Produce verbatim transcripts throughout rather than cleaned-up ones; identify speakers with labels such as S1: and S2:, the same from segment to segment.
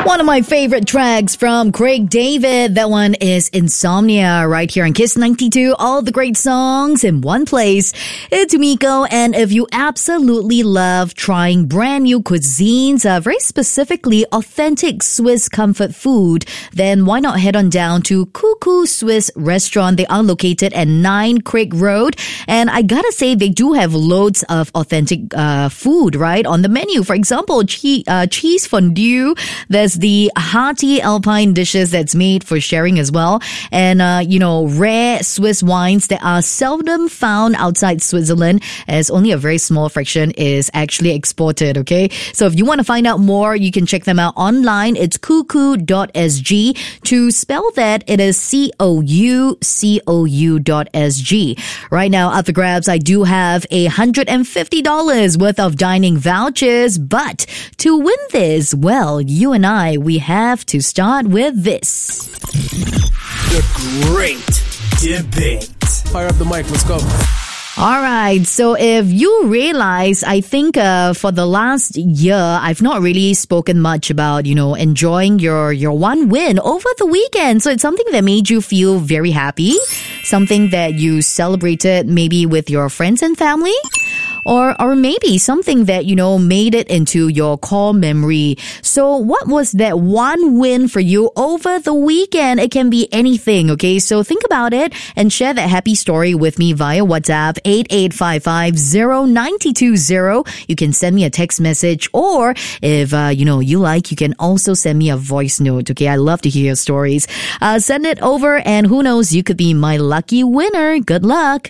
S1: One of my favorite tracks from Craig David. That one is Insomnia right here on Kiss ninety-two. All the great songs in one place. It's Miko, and if you absolutely love trying brand new cuisines, uh, very specifically authentic Swiss comfort food, then why not head on down to Cuckoo Swiss Restaurant. They are located at nine Craig Road, and I gotta say they do have loads of authentic uh, food right on the menu. For example, che- uh, cheese fondue. There's the hearty alpine dishes that's made for sharing as well. And, uh, you know, rare Swiss wines that are seldom found outside Switzerland, as only a very small fraction is actually exported, okay? So if you want to find out more, you can check them out online. It's cuckoo dot s g. To spell that, it is C O U C O U dot S G. Right now, up for grabs, I do have a one hundred fifty dollars worth of dining vouchers, but to win this, well, you and I we have to start with this.
S2: The Great Debate.
S3: Fire up the mic, let's go.
S1: All right, so if you realize, I think uh, for the last year, I've not really spoken much about, you know, enjoying your, your one win over the weekend. So it's something that made you feel very happy, something that you celebrated maybe with your friends and family. Or or maybe something that, you know, made it into your core memory. So what was that one win for you over the weekend? It can be anything, okay? So think about it and share that happy story with me via WhatsApp eight eight five five zero nine two zero. You can send me a text message, or if, uh, you know, you like, you can also send me a voice note, okay? I love to hear your stories. Uh, send it over, and who knows, you could be my lucky winner. Good luck.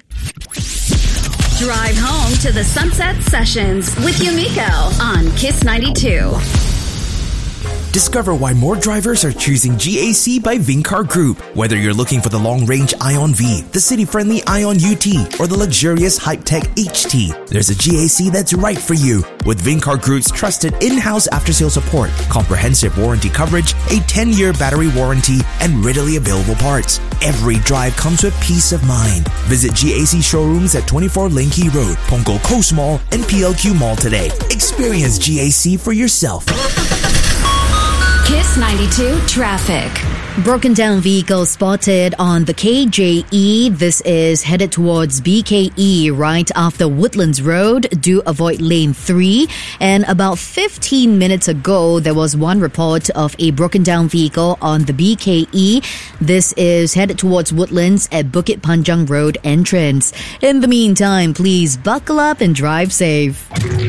S4: Drive home to the Sunset Sessions with Yumiko on Kiss ninety-two.
S2: Discover why more drivers are choosing G A C by Vincar Group. Whether you're looking for the long-range Ion V, the city-friendly Ion U T, or the luxurious Hype-Tech H T, there's a G A C that's right for you. With Vincar Group's trusted in-house after-sales support, comprehensive warranty coverage, a ten-year battery warranty, and readily available parts, every drive comes with peace of mind. Visit G A C showrooms at twenty-four Linky Road, Punggol Coast Mall, and P L Q Mall today. Experience G A C for yourself.
S4: Kiss ninety-two traffic.
S1: Broken down vehicle spotted on the K J E. This is headed towards B K E right after Woodlands Road. Do avoid lane three. And about fifteen minutes ago, there was one report of a broken down vehicle on the B K E. This is headed towards Woodlands at Bukit Panjang Road entrance. In the meantime, please buckle up and drive safe.